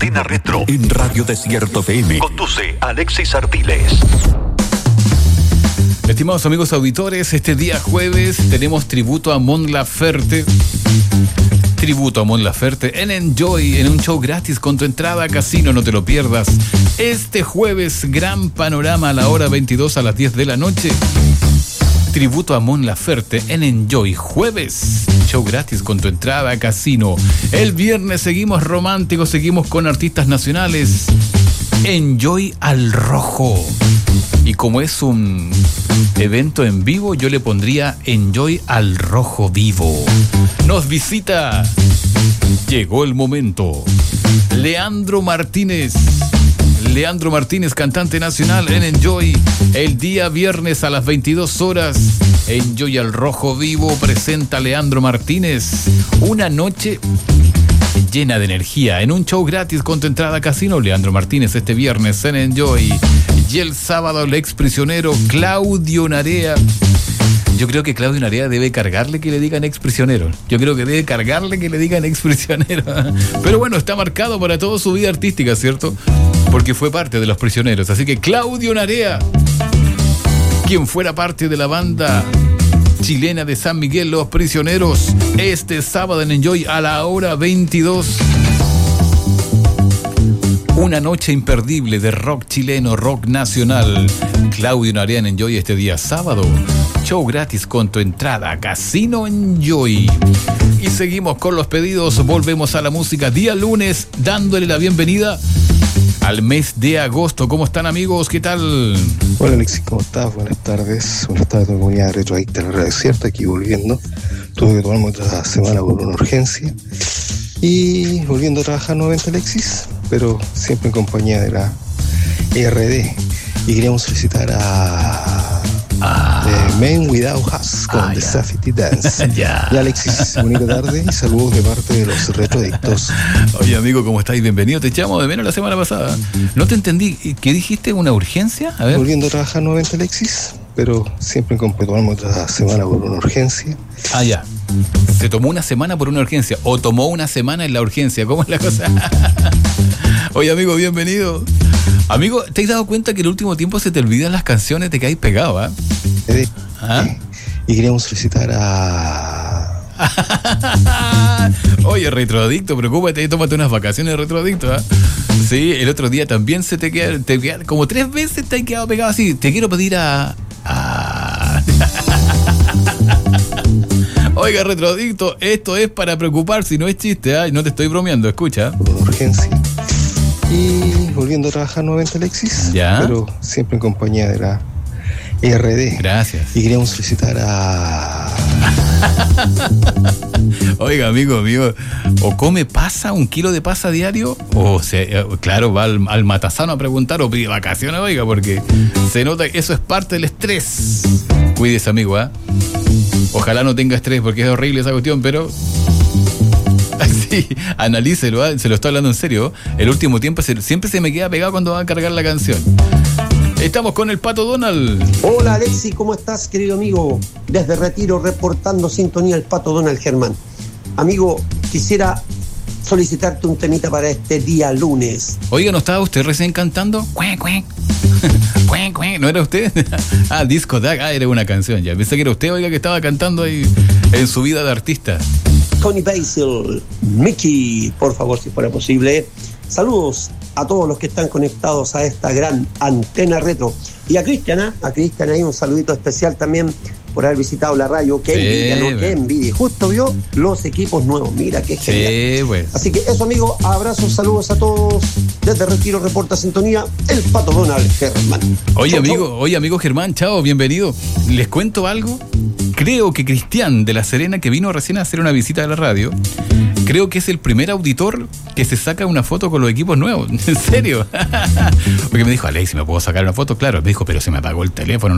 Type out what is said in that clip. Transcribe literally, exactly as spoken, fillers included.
Antena Retro en Radio Desierto F M. Conduce Alexis Ardiles. Estimados amigos auditores, este día jueves tenemos tributo a Mon Laferte. Tributo a Mon Laferte en Enjoy, en un show gratis con tu entrada a casino, no te lo pierdas. Este jueves, gran panorama a la hora veintidós a las diez de la noche. Tributo a Mon Laferte en Enjoy, jueves, show gratis con tu entrada a casino. El viernes seguimos románticos, seguimos con artistas nacionales. Enjoy al rojo. Y como es un evento en vivo, yo le pondría Enjoy al rojo vivo. Nos visita, llegó el momento, Leandro Martínez. Leandro Martínez, cantante nacional en Enjoy, el día viernes a las veintidós horas. Enjoy al rojo vivo presenta Leandro Martínez. Una noche llena de energía en un show gratis con tu entrada a casino. Leandro Martínez este viernes en Enjoy. Y el sábado el ex prisionero Claudio Narea. Yo creo que Claudio Narea debe cargarle que le digan ex prisionero. Yo creo que debe cargarle que le digan ex prisionero. Pero bueno, está marcado para toda su vida artística, ¿cierto? Porque fue parte de Los Prisioneros. Así que Claudio Narea, quien fuera parte de la banda chilena de San Miguel, Los Prisioneros, este sábado en Enjoy a la hora veintidós. Una noche imperdible de rock chileno, rock nacional. Claudio Narea en Enjoy este día sábado. Show gratis con tu entrada a Casino Enjoy. Y seguimos con los pedidos. Volvemos a la música. Día lunes, dándole la bienvenida al mes de agosto. ¿Cómo están, amigos? ¿Qué tal? Hola, Alexis, ¿cómo estás? Buenas tardes. Buenas tardes a la comunidad retroadicta de la Radio Desierto. Aquí volviendo. Tuve que tomarme otra semana por una urgencia. Y volviendo a trabajar nuevamente, Alexis, pero siempre en compañía de la E R D. Y queríamos felicitar a ah. eh, Men Without Us con ah, The Safety Dance. Ya. Y Alexis, bonita tarde y saludos de parte de los retroadictos. Oye, amigo, ¿cómo estáis? Bienvenido. Te echamos de menos la semana pasada. No te entendí. ¿Qué dijiste? ¿Una urgencia? A ver. Volviendo a trabajar nuevamente, Alexis, pero siempre en compañía otra semana por una urgencia. Ah, ya. Se tomó una semana por una urgencia o tomó una semana en la urgencia. ¿Cómo es la cosa? Oye, amigo, bienvenido. Amigo, ¿te has dado cuenta que en el último tiempo se te olvidan las canciones? Te caes pegado, ¿eh? Eh, ¿Ah? Eh, y queríamos felicitar a... Oye, retroadicto, preocúpate, tómate unas vacaciones, retroadicto, ¿eh? Sí, el otro día también se te queda, te queda como tres veces te has quedado pegado así. Te quiero pedir a... a... Oiga, retroadicto, esto es para preocupar, si no es chiste, ¿eh? No te estoy bromeando, escucha. Por urgencia. Y volviendo a trabajar nuevamente, Alexis, ¿ya? Pero siempre en compañía de la E R D. Gracias. Y queríamos felicitar a... Oiga, amigo, amigo, o come pasa, un kilo de pasa diario, o se, claro, va al, al Matazano a preguntar o pide vacaciones, oiga, porque se nota que eso es parte del estrés. Cuídese, amigo, ¿ah? ¿eh? Ojalá no tenga estrés, porque es horrible esa cuestión, pero... Sí, analícelo, ¿eh? Se lo estoy hablando en serio. El último tiempo se, siempre se me queda pegado cuando va a cargar la canción. Estamos con el Pato Donald. Hola, Alexi, ¿cómo estás, querido amigo? Desde Retiro, reportando sintonía, el Pato Donald Germán. Amigo, quisiera solicitarte un temita para este día lunes. Oiga, ¿no estaba usted recién cantando? Cuec, cuec. Cuec, cuec. ¿No era usted? Ah, Disco Dag. Ah, era una canción ya. Pensé que era usted, oiga, que estaba cantando ahí en su vida de artista. Tony Basil, Mickey, por favor, si fuera posible. Saludos a todos los que están conectados a esta gran antena retro. Y a Cristian, ¿eh? a Cristian ahí un saludito especial también por haber visitado la radio. Qué sí, envidia, ¿no? Qué envidia. Justo vio los equipos nuevos. Mira, qué genial. Sí, pues. Así que eso, amigo, abrazos, saludos a todos. Desde Retiro, reporta sintonía, el Pato Donald Germán. Oye, chau, amigo, chau. oye, amigo Germán, chao, bienvenido. Les cuento algo. Creo que Cristian de La Serena, que vino recién a hacer una visita a la radio, creo que es el primer auditor que se saca una foto con los equipos nuevos. ¿En serio? Porque me dijo, Alex, ¿me puedo sacar una foto? Claro, me dijo, pero se me apagó el teléfono.